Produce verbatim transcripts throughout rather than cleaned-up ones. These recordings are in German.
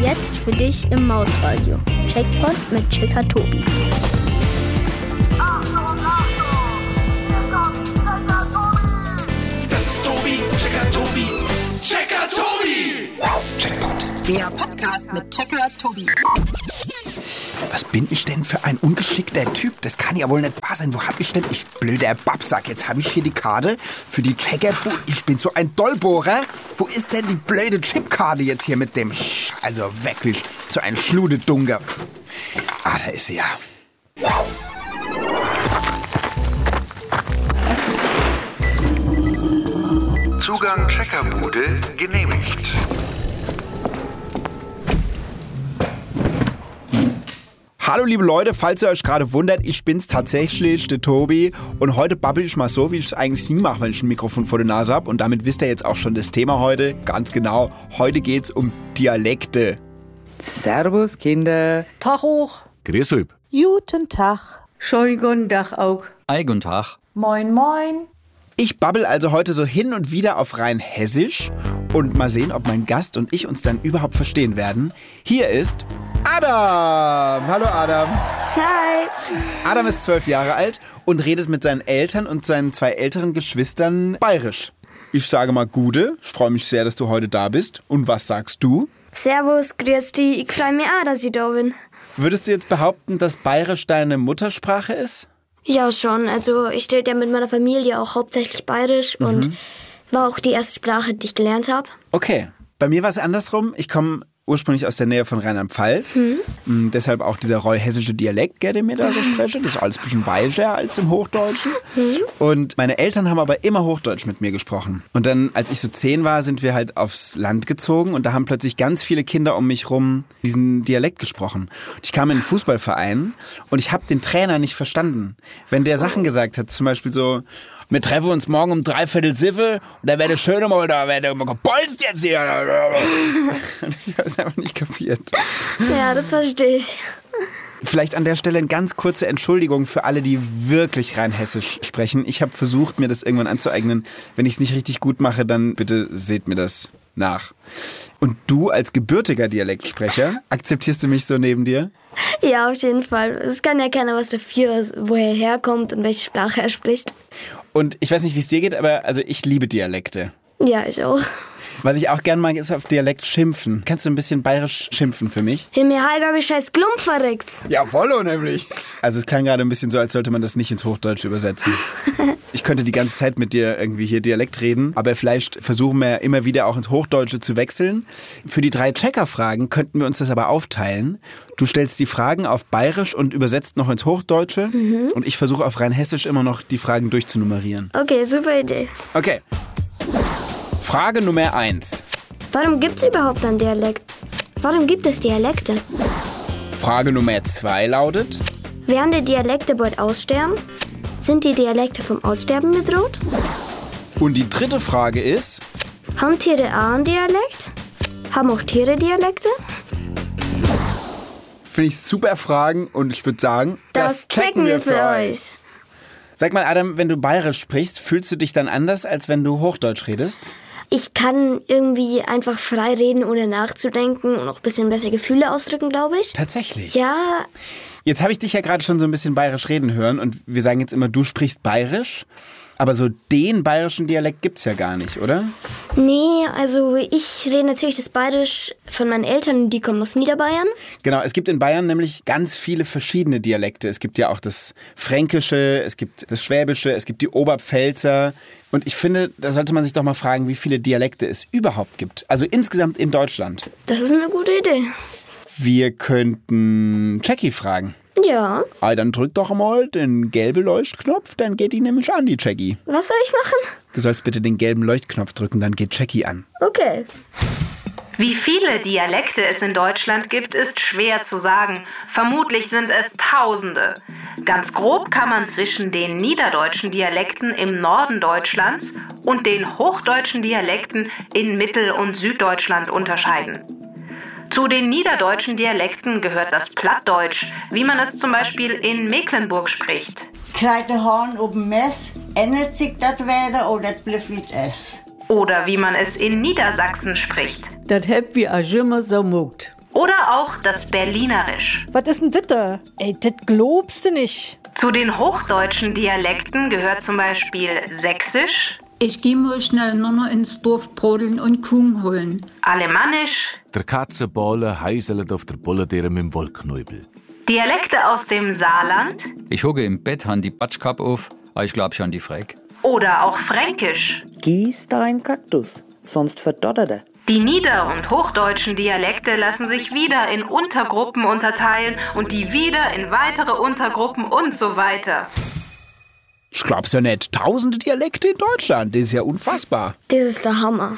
Jetzt für dich im Mausradio. Checkpoint mit Checker Tobi. Das ist Tobi, Checker Tobi, Checker Tobi! Checkpoint. Der Podcast mit Checker Tobi. Was bin ich denn für ein ungeschickter Typ? Das kann ja wohl nicht wahr sein. Wo hab ich denn? Ich blöder Babsack. Jetzt habe ich hier die Karte für die Checkerbude. Ich bin so ein Dollbohrer. Wo ist denn die blöde Chipkarte jetzt hier mit dem Sch... Also wirklich, so ein Schludedunker. Ah, da ist sie ja. Zugang Checkerbude genehmigt. Hallo liebe Leute, falls ihr euch gerade wundert, ich bin's tatsächlich, der Tobi. Und heute babbel ich mal so, wie ich es eigentlich nie mache, wenn ich ein Mikrofon vor der Nase habe. Und damit wisst ihr jetzt auch schon das Thema heute. Ganz genau, heute geht's um Dialekte. Servus, Kinder. Tag hoch. Grüß euch. Guten Tag. Schönen guten Tag auch. Ei, guten Tag. Moin, moin. Ich babbel also heute so hin und wieder auf rein Hessisch und mal sehen, ob mein Gast und ich uns dann überhaupt verstehen werden. Hier ist Adam. Hallo Adam. Hi. Adam ist zwölf Jahre alt und redet mit seinen Eltern und seinen zwei älteren Geschwistern bayerisch. Ich sage mal Gude, ich freue mich sehr, dass du heute da bist. Und was sagst du? Servus, grüß dich. Ich freue mich auch, dass ich da bin. Würdest du jetzt behaupten, dass Bayerisch deine Muttersprache ist? Ja, schon. Also ich rede ja mit meiner Familie auch hauptsächlich Bayerisch Mhm. und war auch die erste Sprache, die ich gelernt habe. Okay. Bei mir war es andersrum. Ich komme ursprünglich aus der Nähe von Rheinland-Pfalz. Mhm. Deshalb auch dieser roll-hessische Dialekt, der mir da so spreche. Das ist alles ein bisschen weicher als im Hochdeutschen. Mhm. Und meine Eltern haben aber immer Hochdeutsch mit mir gesprochen. Und dann, als ich so zehn war, sind wir halt aufs Land gezogen und da haben plötzlich ganz viele Kinder um mich rum diesen Dialekt gesprochen. Und ich kam in einen Fußballverein und ich habe den Trainer nicht verstanden. Wenn der Sachen gesagt hat, zum Beispiel so: Wir treffen uns morgen um dreiviertel Siffe und da werde schön mal, da werde mal gebolzt jetzt hier. Ich habe es einfach nicht kapiert. Ja, das verstehe ich. Vielleicht an der Stelle eine ganz kurze Entschuldigung für alle, die wirklich rein hessisch sprechen. Ich habe versucht, mir das irgendwann anzueignen. Wenn ich es nicht richtig gut mache, dann bitte seht mir das nach. Und du als gebürtiger Dialektsprecher, akzeptierst du mich so neben dir? Ja, auf jeden Fall. Es kann ja keiner was dafür, woher er herkommt und welche Sprache er spricht. Und ich weiß nicht, wie es dir geht, aber also ich liebe Dialekte. Ja, ich auch. Was ich auch gern mag, ist auf Dialekt schimpfen. Kannst du ein bisschen bayerisch schimpfen für mich? Himmel, Heiger, wie scheiß Klump verreckt. Ja, vollo nämlich. Also es klang gerade ein bisschen so, als sollte man das nicht ins Hochdeutsche übersetzen. Ich könnte die ganze Zeit mit dir irgendwie hier Dialekt reden, aber vielleicht versuchen wir immer wieder auch ins Hochdeutsche zu wechseln. Für die drei Checker-Fragen könnten wir uns das aber aufteilen. Du stellst die Fragen auf Bayerisch und übersetzt noch ins Hochdeutsche. Mhm. Und ich versuche auf rein Hessisch immer noch die Fragen durchzunummerieren. Okay, super Idee. Okay. Frage Nummer eins. Warum gibt es überhaupt einen Dialekt? Warum gibt es Dialekte? Frage Nummer zwei lautet: Werden die Dialekte bald aussterben? Sind die Dialekte vom Aussterben bedroht? Und die dritte Frage ist: Haben Tiere auch einen Dialekt? Haben auch Tiere Dialekte? Finde ich super Fragen und ich würde sagen, das, das checken wir für euch. Sag mal, Adam, wenn du Bayerisch sprichst, fühlst du dich dann anders, als wenn du Hochdeutsch redest? Ich kann irgendwie einfach frei reden, ohne nachzudenken und auch ein bisschen besser Gefühle ausdrücken, glaube ich. Tatsächlich? Ja. Jetzt habe ich dich ja gerade schon so ein bisschen bayerisch reden hören und wir sagen jetzt immer, du sprichst bayerisch. Aber so den bayerischen Dialekt gibt's ja gar nicht, oder? Nee, also ich rede natürlich das Bayerisch von meinen Eltern, die kommen aus Niederbayern. Genau, es gibt in Bayern nämlich ganz viele verschiedene Dialekte. Es gibt ja auch das Fränkische, es gibt das Schwäbische, es gibt die Oberpfälzer. Und ich finde, da sollte man sich doch mal fragen, wie viele Dialekte es überhaupt gibt. Also insgesamt in Deutschland. Das ist eine gute Idee. Wir könnten Jackie fragen. Ja. Ah, dann drück doch mal den gelben Leuchtknopf, dann geht die nämlich an, die Jackie. Was soll ich machen? Du sollst bitte den gelben Leuchtknopf drücken, dann geht Jackie an. Okay. Wie viele Dialekte es in Deutschland gibt, ist schwer zu sagen. Vermutlich sind es Tausende. Ganz grob kann man zwischen den niederdeutschen Dialekten im Norden Deutschlands und den hochdeutschen Dialekten in Mittel- und Süddeutschland unterscheiden. Zu den niederdeutschen Dialekten gehört das Plattdeutsch, wie man es zum Beispiel in Mecklenburg spricht. Krijgt de Hahn op dem Mess, ändert sich das wieder oder das bleibt wie es? Oder wie man es in Niedersachsen spricht. Das habt wir auch immer so muckt. Oder auch das Berlinerisch. Was ist denn das da? Ey, das glaubst du nicht. Zu den hochdeutschen Dialekten gehört zum Beispiel Sächsisch. Ich geh mal schnell nur noch ins Dorf brodeln und Kuchen holen. Alemannisch. Der Katzenballe heißelt auf der Bulledere mit dem Wollknäubel. Dialekte aus dem Saarland. Ich hocke im Bett, han die Batschkap auf, aber ich glaub schon die Freck. Oder auch Fränkisch. Gieß dein Kaktus, sonst verdottert er. Die nieder- und hochdeutschen Dialekte lassen sich wieder in Untergruppen unterteilen und die wieder in weitere Untergruppen und so weiter. Ich glaub's ja nicht. Tausende Dialekte in Deutschland. Das ist ja unfassbar. Das ist der Hammer.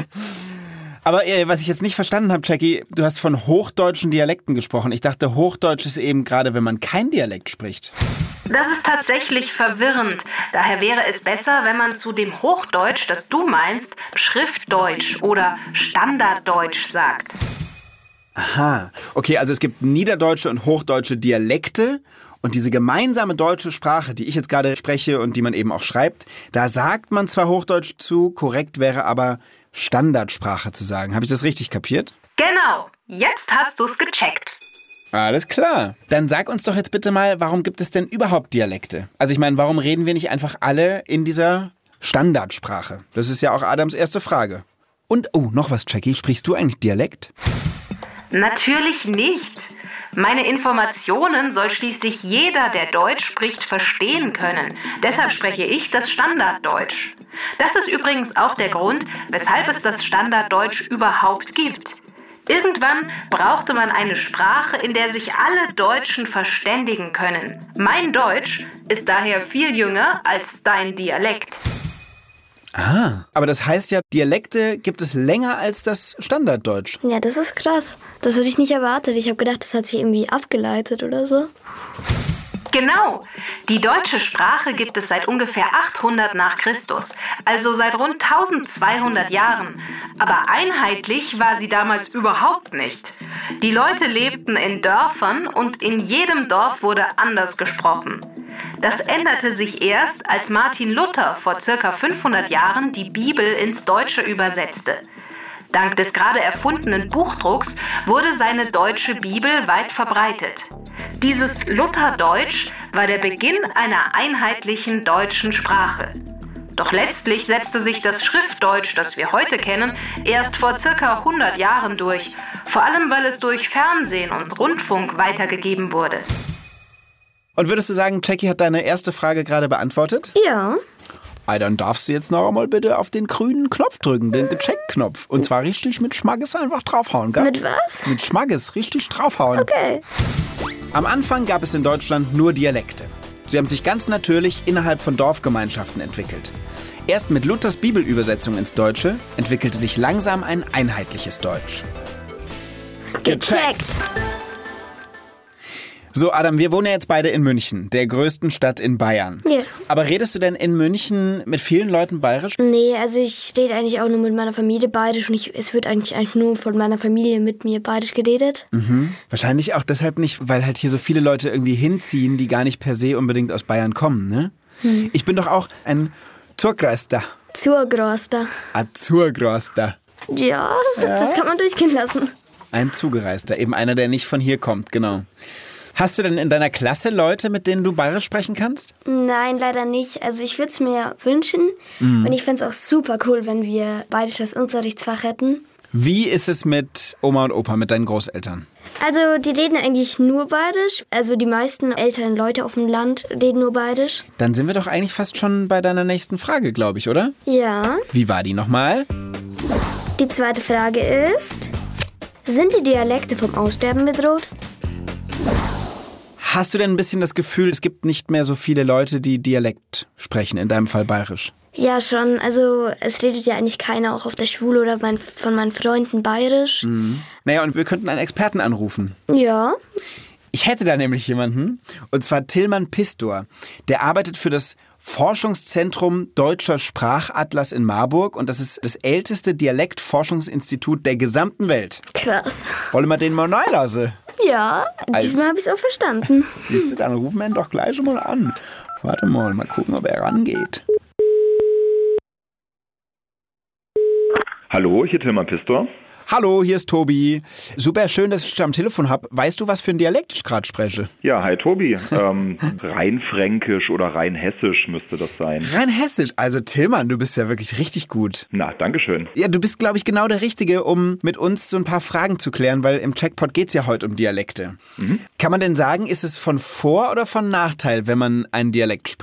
Aber äh, was ich jetzt nicht verstanden habe, Jackie, du hast von hochdeutschen Dialekten gesprochen. Ich dachte, Hochdeutsch ist eben gerade, wenn man kein Dialekt spricht. Das ist tatsächlich verwirrend. Daher wäre es besser, wenn man zu dem Hochdeutsch, das du meinst, Schriftdeutsch oder Standarddeutsch sagt. Aha. Okay, also es gibt niederdeutsche und hochdeutsche Dialekte. Und diese gemeinsame deutsche Sprache, die ich jetzt gerade spreche und die man eben auch schreibt, da sagt man zwar Hochdeutsch zu, korrekt wäre aber Standardsprache zu sagen. Habe ich das richtig kapiert? Genau. Jetzt hast du's gecheckt. Alles klar. Dann sag uns doch jetzt bitte mal, warum gibt es denn überhaupt Dialekte? Also ich meine, warum reden wir nicht einfach alle in dieser Standardsprache? Das ist ja auch Adams erste Frage. Und, oh, noch was, Jackie. Sprichst du eigentlich Dialekt? Natürlich nicht. Meine Informationen soll schließlich jeder, der Deutsch spricht, verstehen können. Deshalb spreche ich das Standarddeutsch. Das ist übrigens auch der Grund, weshalb es das Standarddeutsch überhaupt gibt. Irgendwann brauchte man eine Sprache, in der sich alle Deutschen verständigen können. Mein Deutsch ist daher viel jünger als dein Dialekt. Ah, aber das heißt ja, Dialekte gibt es länger als das Standarddeutsch. Ja, das ist krass. Das hätte ich nicht erwartet. Ich habe gedacht, das hat sich irgendwie abgeleitet oder so. Genau. Die deutsche Sprache gibt es seit ungefähr achthundert nach Christus, also seit rund tausendzweihundert Jahren. Aber einheitlich war sie damals überhaupt nicht. Die Leute lebten in Dörfern und in jedem Dorf wurde anders gesprochen. Das änderte sich erst, als Martin Luther vor circa fünfhundert Jahren die Bibel ins Deutsche übersetzte. Dank des gerade erfundenen Buchdrucks wurde seine deutsche Bibel weit verbreitet. Dieses Lutherdeutsch war der Beginn einer einheitlichen deutschen Sprache. Doch letztlich setzte sich das Schriftdeutsch, das wir heute kennen, erst vor circa hundert Jahren durch, vor allem weil es durch Fernsehen und Rundfunk weitergegeben wurde. Und würdest du sagen, Jackie hat deine erste Frage gerade beantwortet? Ja. Ah, dann darfst du jetzt noch einmal bitte auf den grünen Knopf drücken, den Gecheckt-Knopf. Und zwar richtig mit Schmackes einfach draufhauen, gell? Mit was? Mit Schmackes, richtig draufhauen. Okay. Am Anfang gab es in Deutschland nur Dialekte. Sie haben sich ganz natürlich innerhalb von Dorfgemeinschaften entwickelt. Erst mit Luthers Bibelübersetzung ins Deutsche entwickelte sich langsam ein einheitliches Deutsch. Gecheckt! So, Adam, wir wohnen ja jetzt beide in München, der größten Stadt in Bayern. Ja. Aber redest du denn in München mit vielen Leuten bayerisch? Nee, also ich rede eigentlich auch nur mit meiner Familie bayerisch und ich, es wird eigentlich, eigentlich nur von meiner Familie mit mir bayerisch geredet. Mhm. Wahrscheinlich auch deshalb nicht, weil halt hier so viele Leute irgendwie hinziehen, die gar nicht per se unbedingt aus Bayern kommen, ne? Hm. Ich bin doch auch ein Zurgroster. Zurgroster. Ein Zurgroster. Ja, ja, das kann man durchgehen lassen. Ein Zugereister, eben einer, der nicht von hier kommt, genau. Hast du denn in deiner Klasse Leute, mit denen du bayerisch sprechen kannst? Nein, leider nicht. Also ich würde es mir wünschen. Mhm. Und ich fände es auch super cool, wenn wir bayerisch als Unterrichtsfach hätten. Wie ist es mit Oma und Opa, mit deinen Großeltern? Also die reden eigentlich nur bayerisch. Also die meisten älteren Leute auf dem Land reden nur bayerisch. Dann sind wir doch eigentlich fast schon bei deiner nächsten Frage, glaube ich, oder? Ja. Wie war die nochmal? Die zweite Frage ist, sind die Dialekte vom Aussterben bedroht? Hast du denn ein bisschen das Gefühl, es gibt nicht mehr so viele Leute, die Dialekt sprechen, in deinem Fall bayerisch? Ja, schon. Also es redet ja eigentlich keiner, auch auf der Schule oder mein, von meinen Freunden bayerisch. Mhm. Naja, und wir könnten einen Experten anrufen. Ja. Ich hätte da nämlich jemanden, und zwar Tillmann Pistor. Der arbeitet für das Forschungszentrum Deutscher Sprachatlas in Marburg und das ist das älteste Dialektforschungsinstitut der gesamten Welt. Krass. Wollen wir den mal reinlassen? Ja, also, diesmal habe ich es auch verstanden. Siehst du, dann rufen wir ihn doch gleich mal an. Warte mal, mal gucken, ob er rangeht. Hallo, hier Tillmann Pistor. Hallo, hier ist Tobi. Super schön, dass ich dich am Telefon habe. Weißt du, was für ein Dialekt ich gerade spreche? Ja, hi Tobi. ähm, rein fränkisch oder rein hessisch müsste das sein. Rein hessisch? Also Tillmann, du bist ja wirklich richtig gut. Na, dankeschön. Ja, du bist, glaube ich, genau der Richtige, um mit uns so ein paar Fragen zu klären, weil im Checkpot geht's ja heute um Dialekte. Mhm. Kann man denn sagen, ist es von Vor- oder von Nachteil, wenn man einen Dialekt spricht?